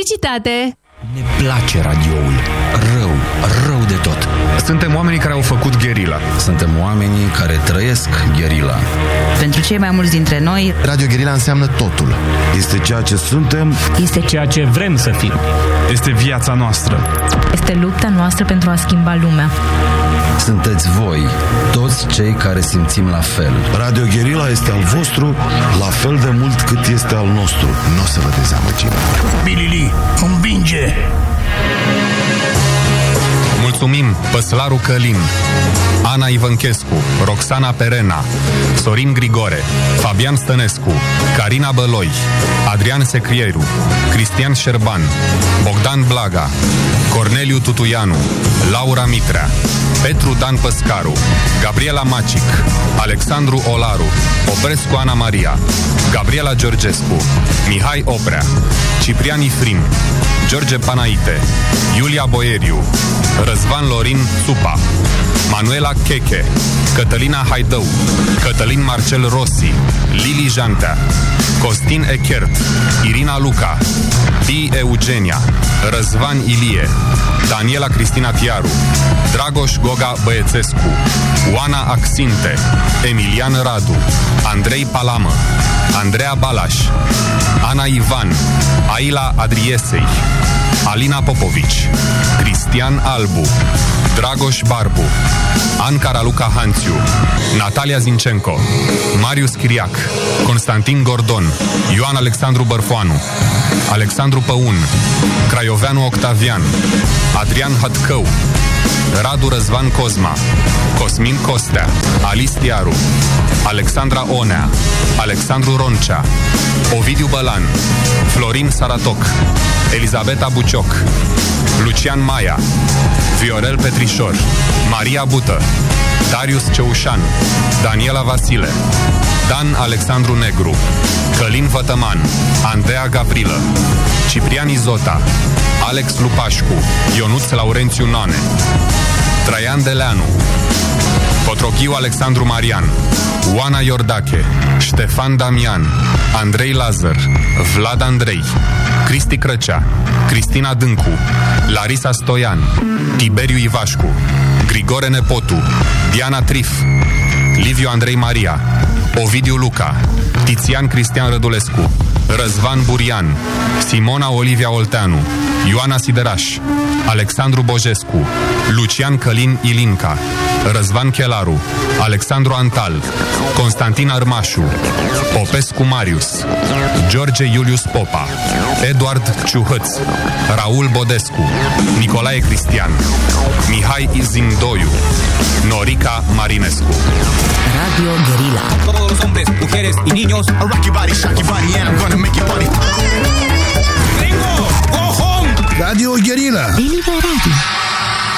Publicitate! Ne place radioul. Rău de tot. Suntem oamenii care au făcut gherila. Suntem oamenii care trăiesc gherila. Pentru cei mai mulți dintre noi, Radio Gherila înseamnă totul. Este ceea ce suntem. Este ceea ce vrem să fim. Este viața noastră. Este lupta noastră pentru a schimba lumea. Sunteți voi, toți cei care simțim la fel. Radio Gherila este al vostru la fel de mult cât este al nostru. Nu o să vă dezamăgim. Bilili, învinge! Mulțumim Păslaru Călin, Ana Ivănchescu, Roxana Perena, Sorin Grigore, Fabian Stănescu, Carina Băloi, Adrian Secrieru, Cristian Șerban, Bogdan Blaga, Corneliu Tutuianu, Laura Mitrea, Petru Dan Păscaru, Gabriela Macic, Alexandru Olaru, Oprescu Ana Maria, Gabriela Georgescu, Mihai Oprea, Ciprian Ifrim, George Panaite, Iulia Boieriu, Răzvan Lorin Țupa, Manuela Cheche, Cătălina Haidău, Cătălin Marcel Rossi, Lili Jantea, Costin Echert, Irina Luca, Pi Eugenia, Răzvan Ilie, Daniela Cristina Tiaru, Dragoș Goga Băiețescu, Oana Axinte, Emilian Radu, Andrei Palamă, Andreea Balaș, Ana Ivan, Aila Adriesei, Alina Popovici, Cristian Albu, Dragoș Barbu, Anca Raluca Hanțiu, Natalia Zincenco, Marius Chiriac, Constantin Gordon, Ioan Alexandru Bărfoanu, Alexandru Păun, Craioveanu Octavian, Adrian Hătcău, Radu Răzvan Cosma, Cosmin Costea, Alice Tiaru, Alexandra Onea, Alexandru Roncea, Ovidiu Bălan, Florin Saratoc, Elizabeta Bucioc, Lucian Maia, Viorel Petrișor, Maria Bută, Darius Ceușan, Daniela Vasile, Dan Alexandru Negru, Călin Vătăman, Andreea Gavrilă, Ciprian Izota, Alex Lupașcu, Ionuț Laurențiu Nane, Traian Deleanu, Cotroghiu Alexandru Marian, Oana Iordache, Ștefan Damian, Andrei Lazar, Vlad Andrei, Cristi Crăcea, Cristina Dâncu, Larisa Stoian, Tiberiu Ivașcu, Grigore Nepotu, Diana Trif, Liviu Andrei Maria, Ovidiu Luca, Tizian Cristian Rădulescu, Răzvan Burian, Simona Olivia Olteanu, Ioana Sideraș, Alexandru Bojescu, Lucian Călin Ilinca, Răzvan Chelaru, Alexandru Antal, Constantin Armașu, Popescu Marius, George Iulius Popa, Eduard Ciuhăț, Raul Bodescu, Nicolae Cristian, Mihai Izindoiu, Norica Marinescu. Radio Gherila. Todos los hombres, mujeres y niños, a rock your body, shock your body, and I'm gonna make you party.